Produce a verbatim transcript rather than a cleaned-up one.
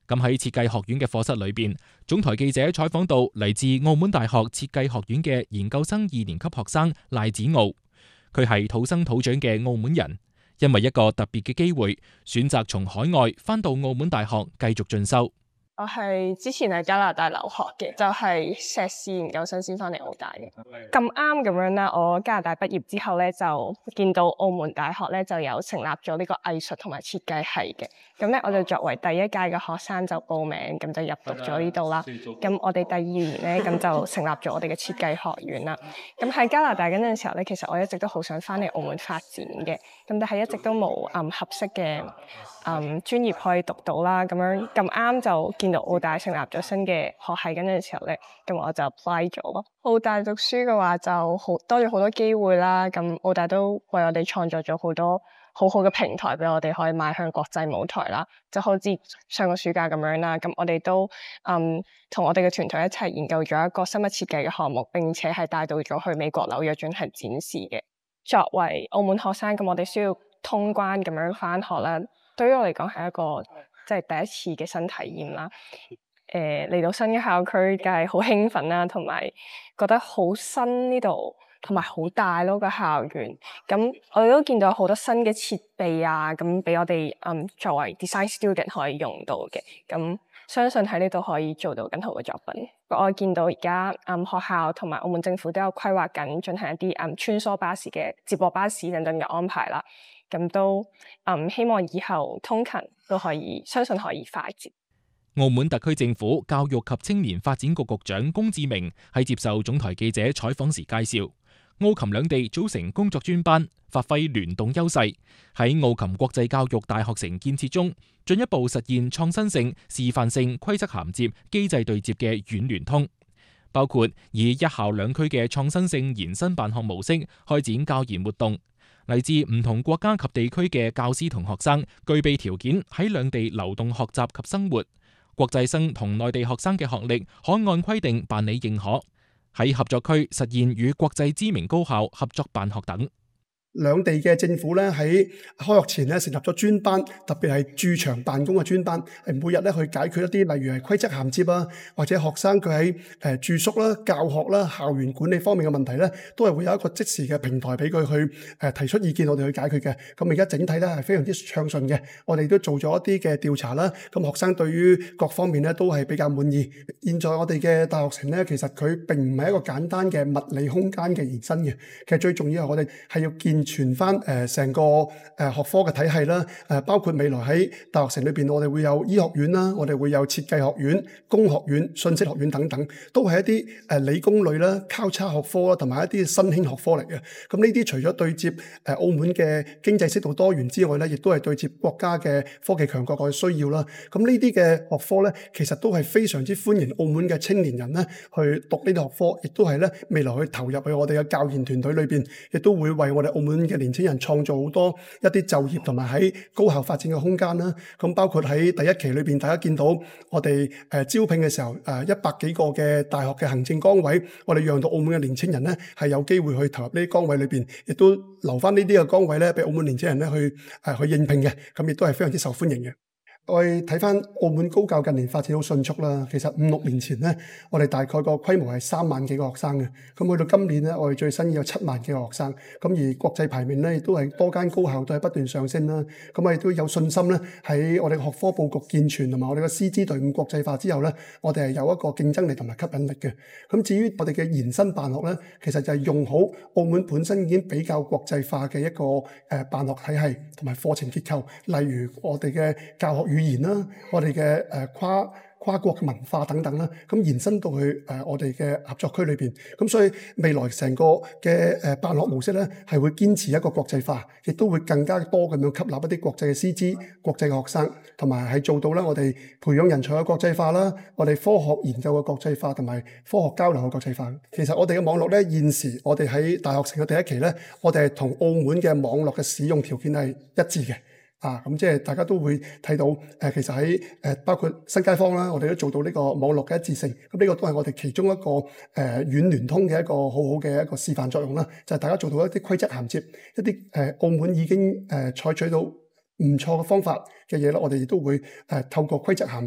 咁喺設計學院嘅課室裏邊，總台記者採訪到嚟自澳門大學設計學院嘅研究生二年級學生賴子傲，佢係土生土長嘅澳門人，因為一個特別嘅機會，選擇從海外返到澳門大學繼續進修。 我係之前喺加拿大留學嘅，就係碩士研究生先翻嚟澳大嘅。咁啱咁樣啦，我加拿大畢業之後咧，就見到澳門大學咧就有成立咗呢個藝術同埋設計系嘅。咁咧我就作為第一屆嘅學生就報名，咁就入讀咗呢度啦。咁我哋第二年咧，咁就成立咗我哋嘅設計學院啦。咁喺加拿大嗰陣時候咧，其實我一直都好想翻嚟澳門發展嘅，咁但係一直都冇嗯合適嘅嗯專業可以讀到啦。咁樣咁啱就見到澳大成立咗新嘅學系嗰陣時候咧，咁我就 apply 咗咯。澳大讀書嘅話就好多咗好多機會啦。咁澳大都為我哋創造咗好多好好嘅平台俾我哋可以邁向國際舞台啦。就好似上個暑假咁樣啦，咁我哋都嗯同我哋嘅團隊一齊研究咗一個生物設計嘅項目，並且係帶到咗去美國紐約進行展示嘅。作為澳門學生，咁我哋需要通關咁樣返學啦。對於我嚟講係一個即係第一次嘅新體驗啦。誒、呃、嚟到新嘅校區，梗係好興奮啦，同埋覺得好新呢度，同埋好大咯個校園。咁我哋都見到好多新嘅設備啊，咁俾我哋嗯作為 design student 可以用到嘅。咁相信喺呢度可以做到更好嘅作品。我見到而家嗯學校同埋澳門政府都有規劃緊進行一啲嗯穿梭巴士嘅接駁巴士等等嘅安排啦。咁都嗯希望以後通勤都可以，相信可以快捷。 澳門特區政府教育及青年發展局局長龔志明喺接受總台記者採訪時介紹，澳琴兩地組成工作專班，發揮聯動優勢，喺澳琴國際教育大學城建設中，進一步實現創新性、示範性、規則銜接、機制對接嘅軟聯通，包括以一校兩區嘅創新性延伸辦學模式開展教研活動。嚟自唔同國家及地區嘅教師同學生具備條件喺兩地流動學習及生活。國際生同內地學生嘅學歷可按規定辦理認可，喺合作區實現與國際知名高校合作辦學等。 兩地嘅政府咧喺開學前咧成立咗專班，特別係駐場辦公嘅專班，係每日咧去解決一啲例如係規則銜接啊，或者學生佢喺誒住宿啦、教學啦、校園管理方面嘅問題咧，都係會有一個即時嘅平台俾佢去誒提出意見，我哋去解決嘅。咁而家整體咧係非常之暢順嘅，我哋都做咗一啲嘅調查啦。咁學生對於各方面咧都係比較滿意。現在我哋嘅大學城咧，其實佢並唔係一個簡單嘅物理空間嘅延伸嘅，其實最重要係我哋係要建全翻誒成個誒學科嘅體系啦，誒包括未來喺大學城裏邊，我哋會有醫學院啦，我哋會有設計學院、工學院、信息學院等等，都係一啲誒理工類啦、交叉學科啦，同埋一啲新興學科嚟嘅。咁呢啲除咗對接誒澳門嘅經濟適度多元之外咧，亦都係對接國家嘅科技強國嘅需要啦。咁呢啲嘅學科咧，其實都係非常之歡迎澳門嘅青年人咧去讀呢啲學科，亦都係咧未來去投入去我哋嘅教研團隊裏邊，亦都會為我哋澳門嘅年輕人創造好多一啲就業同埋喺高校發展嘅空間啦。咁包括喺第一期裏邊，大家見到我哋誒招聘嘅時候，誒一百幾個嘅大學嘅行政崗位，我哋讓到澳門嘅年輕人咧係有機會去投入呢啲崗位裏邊，亦都留翻呢啲嘅崗位咧俾澳門年輕人咧去誒去應聘嘅，咁亦都係非常之受歡迎嘅。我哋睇翻澳門高教近年發展好迅速啦，其實五六年前咧，我哋大概個規模係三萬幾個學生嘅，咁去到今年咧，我哋最新有七萬幾個學生，咁而國際排名咧亦都係多間高校都係不斷上升啦，咁我哋都有信心咧喺我哋學科佈局健全同埋我哋嘅師資隊伍國際化之後咧，我哋係有一個競爭力同埋吸引力嘅。咁至於我哋嘅延伸辦學咧，其實就係用好澳門本身已經比較國際化嘅一個誒辦學體系同埋課程結構，例如我哋嘅教學語言啦，我哋嘅誒跨跨國文化等等啦，咁延伸到去誒我哋嘅合作區裏邊，咁所以未來成個嘅誒辦學模式咧，係會堅持一個國際化，亦都會更加多咁樣吸納一啲國際嘅師資、國際嘅學生，同埋係做到咧我哋培養人才嘅國際化啦，我哋科學研究嘅國際化同埋科學交流嘅國際化。其實我哋嘅網絡咧，現時我哋喺大學城嘅第一期咧，我哋係同澳門嘅網絡嘅使用條件係一致嘅。啊，咁即係大家都會睇到，誒、呃，其實喺誒、呃、包括新街坊啦，我哋都做到呢個網絡嘅一致性。咁呢個都係我哋其中一個誒軟聯通嘅一個好好嘅一個示範作用啦。就係、是、大家做到一啲規則銜接，一啲誒、呃、澳門已經誒採、呃、取到唔錯嘅方法嘅嘢啦，我哋亦都會誒、呃、透過規則銜